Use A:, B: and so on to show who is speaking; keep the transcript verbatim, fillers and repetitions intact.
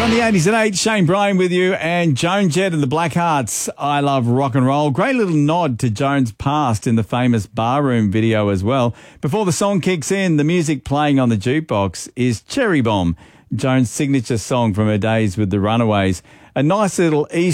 A: On the eighties at eight, Shane Bryan with you, and Joan Jett and the Blackhearts, I Love Rock and Roll. Great little nod to Joan's past in the famous Barroom video as well. Before the song kicks in, the music playing on the jukebox is Cherry Bomb, Joan's signature song from her days with the Runaways. A nice little Easter